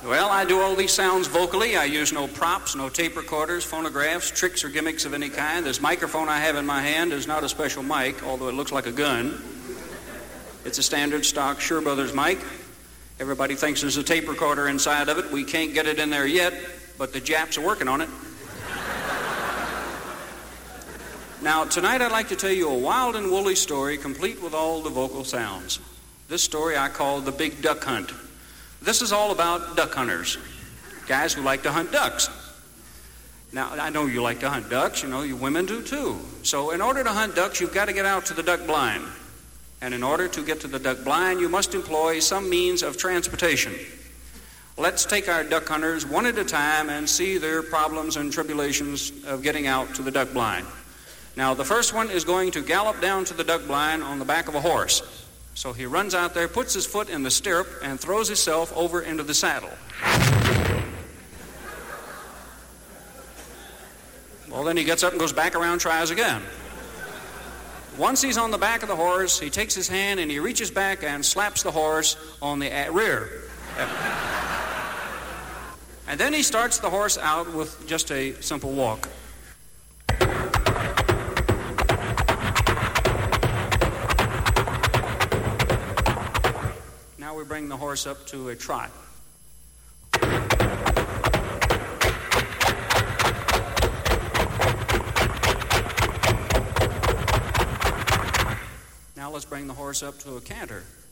Well, I do all these sounds vocally. I use no props, no tape recorders, phonographs, tricks, or gimmicks of any kind. This microphone I have in my hand is not a special mic, although it looks like a gun. It's a standard stock Shure Brothers mic. Everybody thinks there's a tape recorder inside of it. We can't get it in there yet, but the Japs are working on it. Now, tonight I'd like to tell you a wild and woolly story, complete with all the vocal sounds. This story I call The Big Duck Hunt. This is all about duck hunters, guys who like to hunt ducks. Now, I know you like to hunt ducks, you women do too. So in order to hunt ducks, you've got to get out to the duck blind. And in order to get to the duck blind, you must employ some means of transportation. Let's take our duck hunters one at a time and see their problems and tribulations of getting out to the duck blind. Now, the first one is going to gallop down to the duck blind on the back of a horse. So he runs out there, puts his foot in the stirrup, and throws himself over into the saddle. Well, then he gets up and goes back around, tries again. Once he's on the back of the horse, he takes his hand and he reaches back and slaps the horse on the rear. And then he starts the horse out with just a simple walk. Now we bring the horse up to a trot. Now let's bring the horse up to a canter.